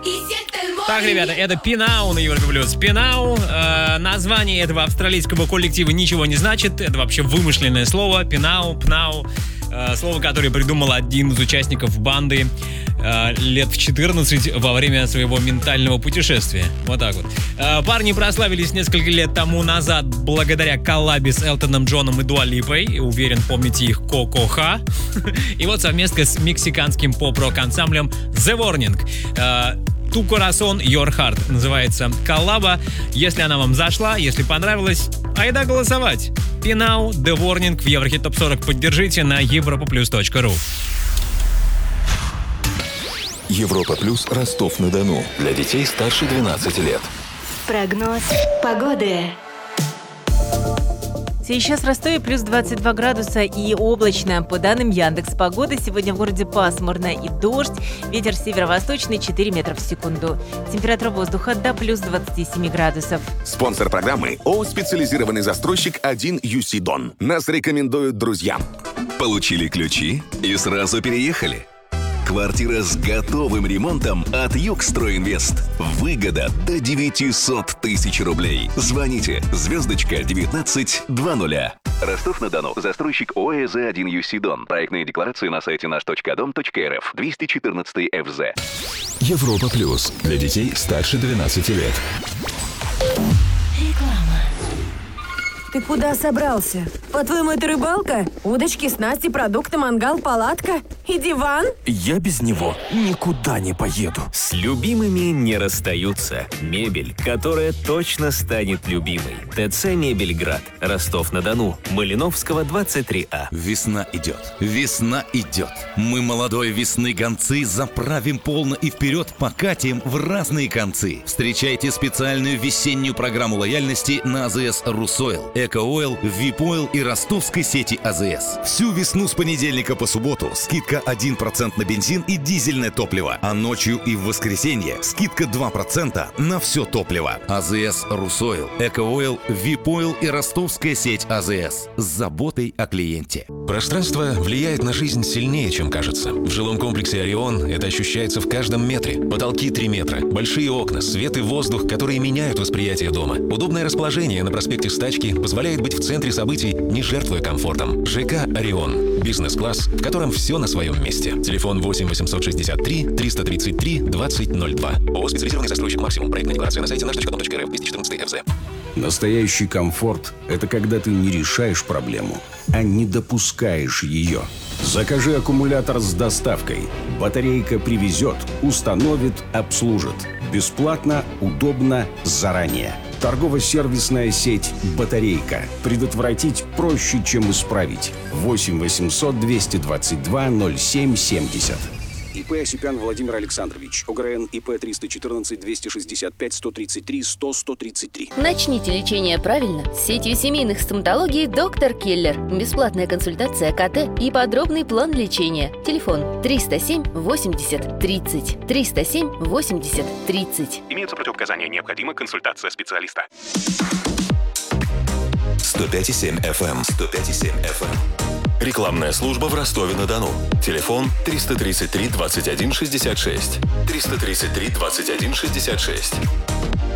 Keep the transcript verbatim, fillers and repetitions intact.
Так, ребята, это Пинау на Европе Плюс. Пинау, э, название этого австралийского коллектива ничего не значит. Это вообще вымышленное слово. Пинау, пнау. Э, слово, которое придумал один из участников банды э, лет в четырнадцать во время своего ментального путешествия. Вот так вот. Э, парни прославились несколько лет тому назад благодаря коллабе с Элтоном Джоном и Дуа Липой. Уверен, помните их Коко-Ха. И вот совместно с мексиканским поп-рок ансамблем The Warning. Э, Tu Corazon Your Heart называется коллаба. Если она вам зашла, если понравилась, айда голосовать. Пинау, The Warning в Еврохит Топ сорок поддержите на европаплюс точка ру. Европа Плюс, Ростов-на-Дону. Для детей старше двенадцати лет. Прогноз погоды. Сейчас в Ростове плюс двадцать два градуса и облачно. По данным Яндекс.Погоды, сегодня в городе пасмурно и дождь. Ветер северо-восточный четыре метра в секунду. Температура воздуха до плюс двадцати семи градусов. Спонсор программы ООО «Специализированный застройщик один ю си Дон». Нас рекомендуют друзьям. Получили ключи и сразу переехали? Квартира с готовым ремонтом от Югстройинвест. Выгода до девятьсот тысяч рублей. Звоните звездочка девятнадцать двадцать. Ростов-на-Дону. Застройщик ООО «ЭЗ один ю си Дон». Проектные декларации на сайте наш точка дом точка эр эф. двести четырнадцать эф зэ. Европа Плюс. Для детей старше двенадцати лет. Ты куда собрался? По-твоему, это рыбалка? Удочки, снасти, продукты, мангал, палатка и диван? Я без него никуда не поеду. С любимыми не расстаются. Мебель, которая точно станет любимой. ТЦ «Мебельград». Ростов-на-Дону. Малиновского, двадцать три А. Весна идет. Весна идет. Мы молодой весны гонцы заправим полно и вперед покатим в разные концы. Встречайте специальную весеннюю программу лояльности на АЗС «Русойл», Эко-Ойл, Вип-Ойл и ростовской сети АЗС. Всю весну с понедельника по субботу скидка один процент на бензин и дизельное топливо, а ночью и в воскресенье скидка два процента на все топливо. АЗС «Русойл», Эко-Ойл, Вип-Ойл и ростовская сеть АЗС. С заботой о клиенте. Пространство влияет на жизнь сильнее, чем кажется. В жилом комплексе «Орион» это ощущается в каждом метре. Потолки три метра, большие окна, свет и воздух, которые меняют восприятие дома. Удобное расположение на проспекте Стачки позволяет быть в центре событий, не жертвуя комфортом. ЖК «Орион». Бизнес-класс, в котором все на своем месте. Телефон восемь восемьсот шестьдесят три триста тридцать три двадцать ноль два. ООО «Специализированный застройщик Максимум». Проектная декларация на сайте наш точка дом точка эр эф. двести четырнадцать эф зэ. Настоящий комфорт – это когда ты не решаешь проблему, а не допускаешь ее. Закажи аккумулятор с доставкой. Батарейка привезет, установит, обслужит. Бесплатно, удобно, заранее. Торгово-сервисная сеть «Батарейка». Предотвратить проще, чем исправить. восемь восемьсот двести двадцать два ноль семь семьдесят. ИП Осипян Владимир Александрович. ОГРН ИП триста четырнадцать двести шестьдесят пять сто тридцать три сто сто тридцать три. Начните лечение правильно с сетью семейных стоматологий «Доктор Келлер». Бесплатная консультация КТ и подробный план лечения. Телефон триста семь восемьдесят тридцать. триста семь восемьдесят тридцать. Имеются противопоказания. Необходима консультация специалиста. сто пять и семь эф эм. сто пять и семь эф эм. Рекламная служба в Ростове-на-Дону. Телефон триста тридцать три двадцать один шестьдесят шесть. триста тридцать три двадцать один шестьдесят шесть.